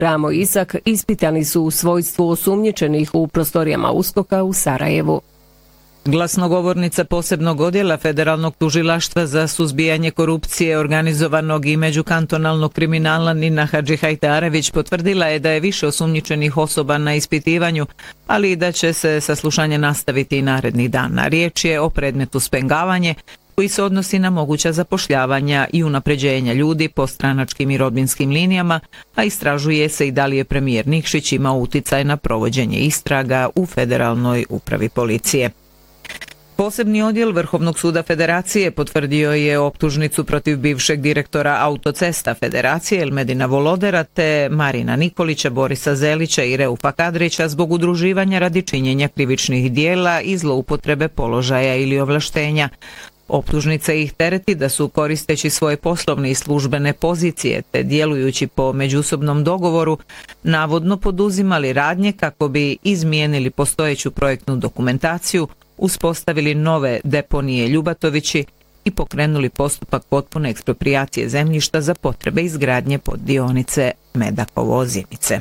Ramo i Isak ispitani su u svojstvu osumnjičenih u prostorijama USKOK-a u Sarajevu. Glasnogovornica posebnog odjela Federalnog tužilaštva za suzbijanje korupcije, organizovanog i međukantonalnog kriminala Nina Hadžihajtarević potvrdila je da je više osumnjičenih osoba na ispitivanju, ali i da će se saslušanje nastaviti i narednih dana. Riječ je o predmetu spengavanje, koji se odnosi na moguća zapošljavanja i unapređenja ljudi po stranačkim i rodbinskim linijama, a istražuje se i da li je premijer Nikšić imao uticaj na provođenje istraga u Federalnoj upravi policije. Posebni odjel Vrhovnog suda Federacije potvrdio je optužnicu protiv bivšeg direktora autocesta Federacije Elmedina Volodera te Marina Nikolića, Borisa Zelića i Reufa Kadrića zbog udruživanja radi činjenja krivičnih dijela i zloupotrebe položaja ili ovlaštenja. Optužnica ih tereti da su, koristeći svoje poslovne i službene pozicije te djelujući po međusobnom dogovoru, navodno poduzimali radnje kako bi izmijenili postojeću projektnu dokumentaciju, uspostavili nove deponije Ljubatovići i pokrenuli postupak potpune eksproprijacije zemljišta za potrebe izgradnje poddionice Medakovo-Ozimice.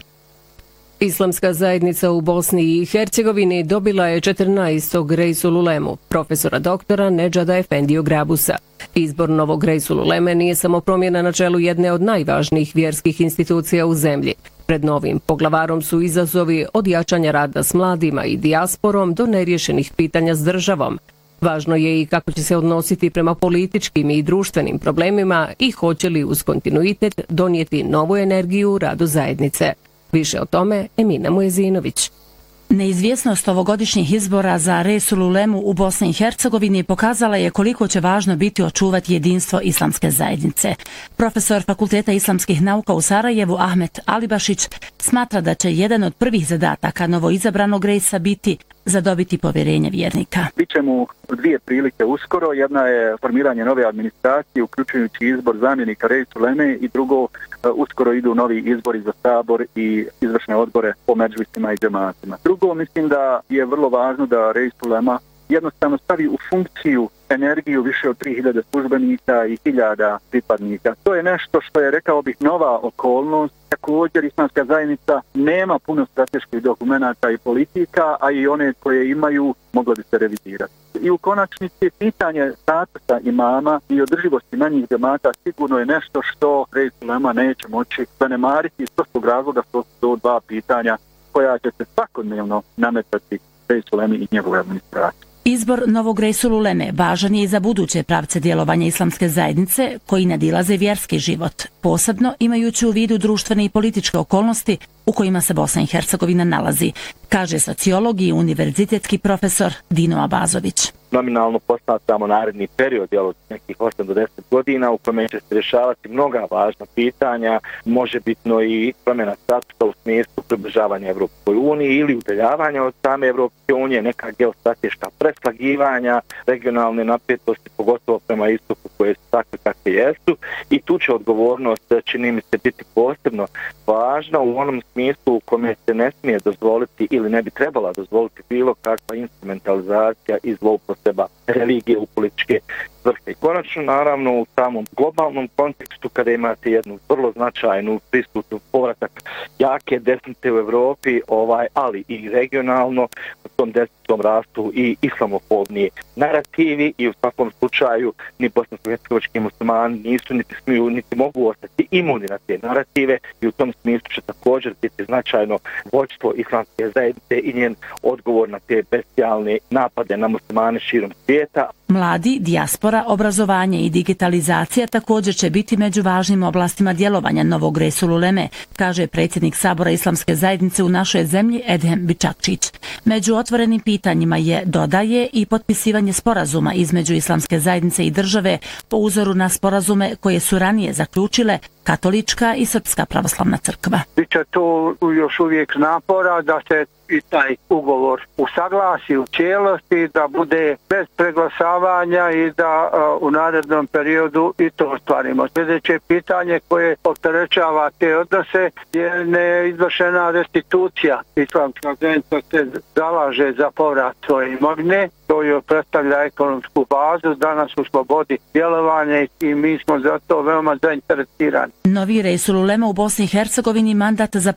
Islamska zajednica u Bosni i Hercegovini dobila je 14. Reisul Ulemu, profesora doktora Nedžada Efendiju Grabusa. Izbor novog Reisul Uleme nije samo promjena na čelu jedne od najvažnijih vjerskih institucija u zemlji. Pred novim poglavarom su izazovi od jačanja rada s mladima i dijasporom do neriješenih pitanja s državom. Važno je i kako će se odnositi prema političkim i društvenim problemima i hoće li uz kontinuitet donijeti novu energiju u radu zajednice. Više o tome Emina Mujezinović. Neizvjesnost ovogodišnjih izbora za Reisul Ulemu u Bosni i Hercegovini pokazala je koliko će važno biti očuvati jedinstvo islamske zajednice. Profesor Fakulteta islamskih nauka u Sarajevu Ahmet Alibašić smatra da će jedan od prvih zadataka novoizabranog reisa biti zadobiti povjerenje vjernika. Biće mu dvije prilike uskoro. Jedna je formiranje nove administracije, uključujući izbor zamjenika Reisul Uleme, i drugo, uskoro idu novi izbori za sabor i izvršne odbore po medžlisima i džematima. Drugo, mislim da je vrlo važno da Reisul Ulema jednostavno stavi u funkciju energiju više od 3000 službenika i 1000 pripadnika. To je nešto što je, rekao bih, nova okolnost. Također, islamska zajednica nema puno strateških dokumenata i politika, a i one koje imaju moglo bi se revidirati. I u konačnici pitanje statusa imama i održivosti manjih džemata sigurno je nešto što Reisul Ulema neće moći zanemariti. Iz prostog razloga su to dva pitanja koja će se svakodnevno nametati Reisul Ulemi i njegove administracije. Izbor novog Reisul Uleme važan je i za buduće pravce djelovanja islamske zajednice koji nadilaze vjerski život, posebno imajući u vidu društvene i političke okolnosti u kojima se Bosna i Hercegovina nalazi, kaže sociolog i univerzitetski profesor Dino Abazović. Nominalno posmatramo naredni period, od nekih 8 do 10 godina, u kome će se rješavati mnoga važna pitanja, može bitno i promjena statusa u smislu približavanja Evropskoj uniji ili udaljavanja od same Evropske unije, neka geostrateška preslagivanja, regionalne napetosti, pogotovo prema istoku koje su takve kakve jesu, i tu će odgovornost, čini mi se, biti posebno važna u onom smislu u kome se ne smije dozvoliti ili ne bi trebala dozvoliti bilo kakva instrumentalizacija i zloupotreba religije u političke svrhe. Konačno, naravno, u samom globalnom kontekstu, kada imate jednu vrlo značajnu prisutnu povratak jake desnice u Evropi, ali i regionalno, u tom desničnom rastu i islamofobni narativi, i u svakom slučaju ni bosansko-hercegovački muslimani nisu, niti smiju, niti mogu ostati imuni na te narative, i u tom smislu će također biti značajno vođstvo islamske zajednice i njen odgovor na te bestijalne napade na muslimane širom svijeta. Mladi, dijaspora, obrazovanje i digitalizacija također će biti među važnim oblastima djelovanja novog Reisul Uleme, kaže predsjednik Sabora islamske zajednice u našoj zemlji Edhem Bičakčić. Među otvorenim pitanjima je, dodaje, i potpisivanje sporazuma između islamske zajednice i države po uzoru na sporazume koje su ranije zaključile Katolička i Srpska pravoslavna crkva. Biće to još uvijek napora da se i taj ugovor usaglasi u cijelosti, da bude bez preglasavanja i da u narednom periodu i to ostvarimo. Sljedeće pitanje koje opterećava te odnose je neizvršena restitucija. Islamska zajednica se zalaže za povrat svoje imovine, to joj predstavlja ekonomsku bazu, danas u slobodi djelovanja i mi smo za to veoma zainteresirani. Novi Reisul Ulema u Bosni i Hercegovini mandat za